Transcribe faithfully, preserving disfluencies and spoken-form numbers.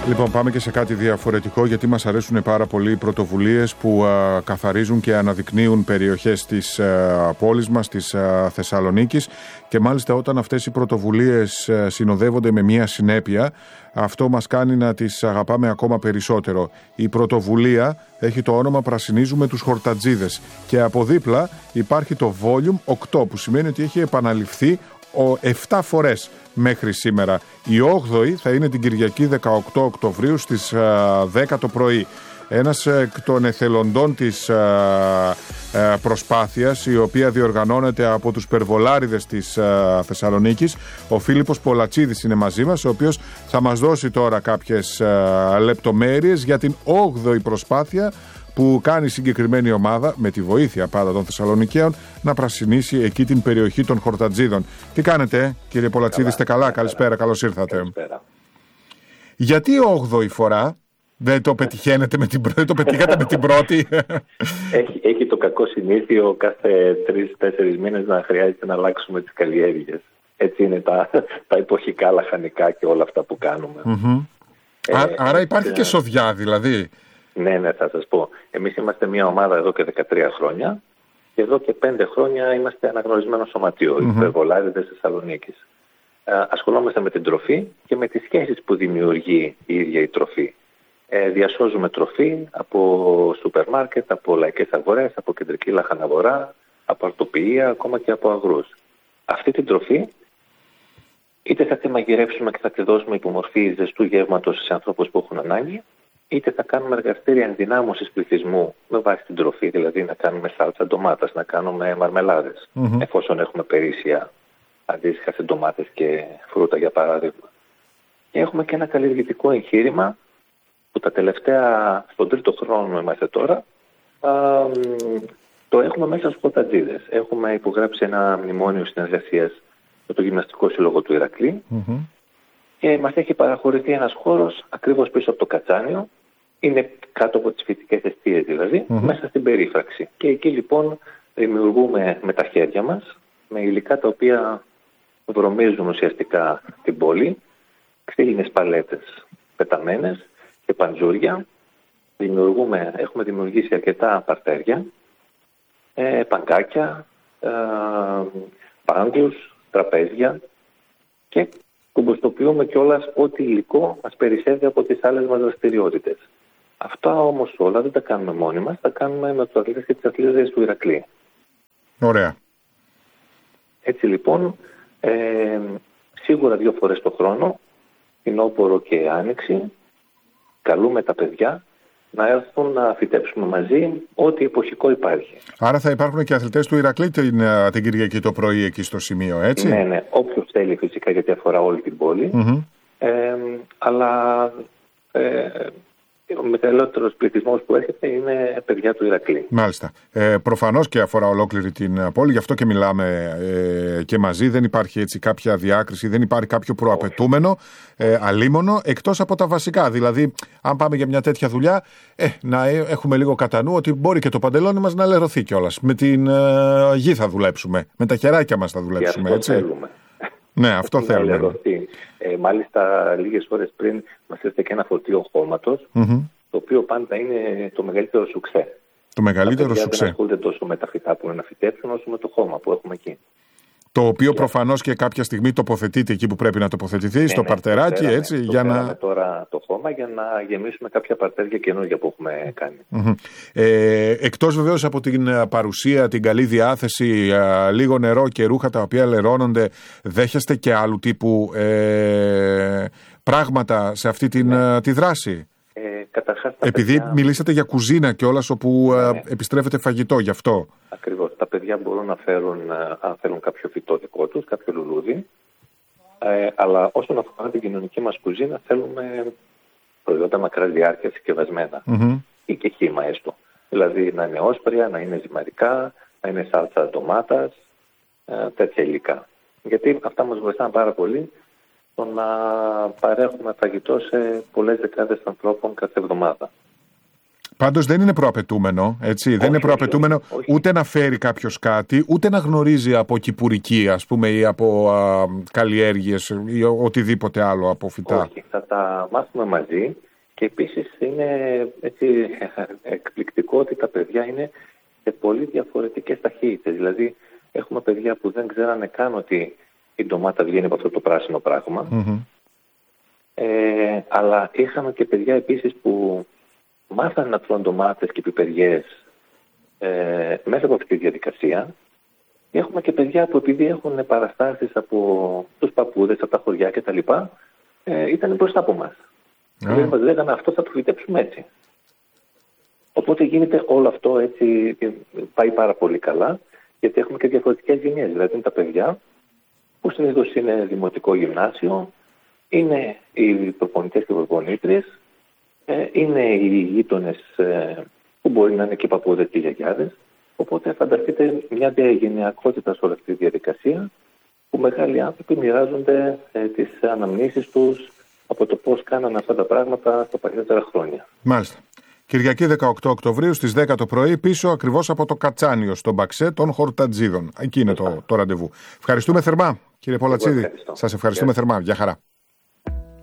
Λοιπόν, πάμε και σε κάτι διαφορετικό, γιατί μας αρέσουν πάρα πολύ οι πρωτοβουλίες που α, καθαρίζουν και αναδεικνύουν περιοχές της α, πόλης μας, της α, Θεσσαλονίκης, και μάλιστα όταν αυτές οι πρωτοβουλίες α, συνοδεύονται με μία συνέπεια, αυτό μας κάνει να τις αγαπάμε ακόμα περισσότερο. Η πρωτοβουλία έχει το όνομα «Πρασινίζουμε τους χορτατζίδες» και από δίπλα υπάρχει το Volume οκτώ, που σημαίνει ότι έχει επαναληφθεί επτά φορές μέχρι σήμερα. Η όγδοη θα είναι την Κυριακή δεκαοκτώ Οκτωβρίου στις δέκα το πρωί. Ένας εκ των εθελοντών της προσπάθειας, η οποία διοργανώνεται από τους περβολάριδες της Θεσσαλονίκης, ο Φίλιππος Πολατσίδης είναι μαζί μας, ο οποίος θα μας δώσει τώρα κάποιες λεπτομέρειες για την όγδοη προσπάθεια που κάνει η συγκεκριμένη ομάδα, με τη βοήθεια πάντα των Θεσσαλονικαίων, να πρασινίσει εκεί την περιοχή των Χορτατζίδων. Τι κάνετε, κύριε Πολατσίδη, είστε καλά? Καλησπέρα, καλώς ήρθατε. Καλησπέρα. Γιατί όγδοη φορά? Δεν το πετυχαίνετε με την, δεν το πετύχατε με την πρώτη? Έχει, έχει το κακό συνήθειο κάθε τρεις-τέσσερις μήνες να χρειάζεται να αλλάξουμε τις καλλιέργειες. Έτσι είναι τα, τα εποχικά λαχανικά και όλα αυτά που κάνουμε. Mm-hmm. Ε, Ά, άρα υπάρχει ε, και σοδιά δηλαδή. Ναι, ναι, θα σας πω. Εμείς είμαστε μια ομάδα εδώ και δεκατρία χρόνια και εδώ και πέντε χρόνια είμαστε αναγνωρισμένο σωματείο, mm-hmm. οι Περβολάριδες Θεσσαλονίκης. Ε, ασχολόμαστε με την τροφή και με τις σχέσεις που δημιουργεί η ίδια η τροφή. Ε, διασώζουμε τροφή από σούπερ μάρκετ, από λαϊκές αγορές, από κεντρική λαχαναγορά, από αρτοποιεία, ακόμα και από αγρούς. Αυτή την τροφή είτε θα τη μαγειρέψουμε και θα τη δώσουμε υπομορφή ζεστού γεύματος σε ανθρώπους που έχουν ανάγκη, είτε θα κάνουμε εργαστήρια ενδυνάμωσης πληθυσμού με βάση την τροφή, δηλαδή να κάνουμε σάλτσα ντομάτας, να κάνουμε μαρμελάδες, mm-hmm. εφόσον έχουμε περίσσια αντίστοιχα σε ντομάτες και φρούτα για παράδειγμα. Και έχουμε και ένα καλλιεργητικό εγχείρημα που τα τελευταία, στον τρίτο χρόνο είμαστε τώρα, α, το έχουμε μέσα στους Χορτατζίδες. Έχουμε υπογράψει ένα μνημόνιο συνεργασίας με το Γυμναστικό Σύλλογο του Ηρακλή, mm-hmm. και μας έχει παραχωρηθεί ένας χώρος ακριβώς πίσω από το Κατσάνιο, είναι κάτω από τις φυτικές εστίες δηλαδή, mm-hmm. μέσα στην περίφραξη. Και εκεί λοιπόν δημιουργούμε με τα χέρια μας, με υλικά τα οποία βρωμίζουν ουσιαστικά την πόλη, ξύλινες παλέτες πεταμένες και παντζούρια. Δημιουργούμε, έχουμε δημιουργήσει αρκετά παρτέρια, ε, παγκάκια, ε, πάγκους, τραπέζια και κουμποστοποιούμε κιόλας ό,τι υλικό μας περισσεύει από τις άλλες μας δραστηριότητες. Αυτά όμως όλα δεν τα κάνουμε μόνοι μας, τα κάνουμε με τους αθλητές και τις αθλήτες του Ηρακλή. Ωραία. Έτσι λοιπόν, ε, σίγουρα δύο φορές το χρόνο, φθινόπωρο και άνοιξη, καλούμε τα παιδιά να έρθουν να φυτέψουμε μαζί ό,τι εποχικό υπάρχει. Άρα θα υπάρχουν και αθλητές του Ηρακλή την, την Κυριακή το πρωί εκεί στο σημείο, έτσι? Ναι, ναι. Όποιος θέλει φυσικά, γιατί αφορά όλη την πόλη. Mm-hmm. Ε, αλλά ε, ο μεγαλύτερος πληθυσμός που έρχεται είναι παιδιά του Ηρακλή. Μάλιστα. Ε, προφανώς και αφορά ολόκληρη την πόλη, γι' αυτό και μιλάμε ε, και μαζί. Δεν υπάρχει έτσι κάποια διάκριση, δεν υπάρχει κάποιο προαπαιτούμενο, ε, αλίμονο, εκτός από τα βασικά. Δηλαδή, αν πάμε για μια τέτοια δουλειά, ε, να έχουμε λίγο κατά νου ότι μπορεί και το παντελόνι μας να λερωθεί κιόλας. Με την ε, γη θα δουλέψουμε, με τα χεράκια μας θα δουλέψουμε, και έτσι. Θέλουμε. Ναι, αυτό θέλουμε. Ε, μάλιστα, λίγες ώρες πριν μας ήρθε και ένα φορτίο χώματος, mm-hmm. το οποίο πάντα είναι το μεγαλύτερο σουξέ. Το μεγαλύτερο σουξέ. Δεν ασχολούνται τόσο με τα φυτά που είναι να φυτέψουν, όσο με το χώμα που έχουμε εκεί. Το οποίο yeah. προφανώς και κάποια στιγμή τοποθετείται εκεί που πρέπει να τοποθετηθεί, ναι, στο ναι, παρτεράκι, έτσι. Το για να... τώρα το χώμα για να γεμίσουμε κάποια παρτέρια καινούργια που έχουμε κάνει. Mm-hmm. Ε, εκτός βεβαίως από την παρουσία, την καλή διάθεση, α, λίγο νερό και ρούχα τα οποία λερώνονται, δέχεστε και άλλου τύπου ε, πράγματα σε αυτή την, ναι. τη δράση? Ε, καταρχάς, επειδή παιδιά... μιλήσατε για κουζίνα κιόλας, όπου ναι, ναι. επιστρέφεται φαγητό, γι' αυτό. Ακριβώς. Τα παιδιά μπορούν να φέρουν, αν θέλουν, κάποιο φυτό δικό τους, κάποιο λουλούδι. Ε, αλλά όσον αφορά την κοινωνική μας κουζίνα, θέλουμε προϊόντα μακράς διάρκειας συσκευασμένα. Mm-hmm. Ή και χύμα έστω. Δηλαδή να είναι όσπρια, να είναι ζυμαρικά, να είναι σάλτσα ντομάτας, ε, τέτοια υλικά. Γιατί αυτά μας βοηθάνε πάρα πολύ στο να παρέχουμε φαγητό σε πολλές δεκάδες ανθρώπων κάθε εβδομάδα. Πάντως δεν είναι προαπαιτούμενο, έτσι. Όχι, δεν είναι προαπαιτούμενο όχι, όχι. ούτε να φέρει κάποιος κάτι, ούτε να γνωρίζει από κυπουρική, ας πούμε, ή από α, καλλιέργειες ή οτιδήποτε άλλο από φυτά. Όχι, θα τα μάθουμε μαζί και επίσης είναι έτσι, εκπληκτικό ότι τα παιδιά είναι σε πολύ διαφορετικές ταχύτητες. Δηλαδή, έχουμε παιδιά που δεν ξέρανε καν ότι η ντομάτα βγαίνει από αυτό το πράσινο πράγμα. Mm-hmm. Ε, αλλά είχαμε και παιδιά επίσης που μάθανε να τρώνε ντομάτες και πιπεριές ε, μέσα από αυτή τη διαδικασία. Και έχουμε και παιδιά που επειδή έχουν παραστάσεις από τους παππούδες, από τα χωριά κτλ. Ε, ήταν μπροστά από μας. Mm. Δηλαδή μας λέγανε αυτό θα το φυτέψουμε έτσι. Οπότε γίνεται όλο αυτό έτσι, πάει πάρα πολύ καλά, γιατί έχουμε και διαφορετικές γενιές. Δηλαδή είναι τα παιδιά που συνήθως είναι δημοτικό γυμνάσιο, είναι οι προπονητές και οι προπονήτριες, είναι οι γείτονες που μπορεί να είναι και οι παππούδες και οι γιαγιάδες. Οπότε φανταστείτε μια διαγενειακότητα σε όλη αυτή τη διαδικασία, που μεγάλοι άνθρωποι μοιράζονται ε, τις αναμνήσεις τους από το πώς κάνανε αυτά τα πράγματα στα παλιότερα χρόνια. Μάλιστα. Κυριακή δεκαοκτώ Οκτωβρίου στις δέκα το πρωί, πίσω ακριβώς από το Κατσάνιο, στο Μπαξέ των Χορτατζίδων. Εκεί είναι το, το ραντεβού. Ευχαριστούμε θερμά, κύριε Πολατσίδη. Σας ευχαριστούμε θερμά. Γεια χαρά.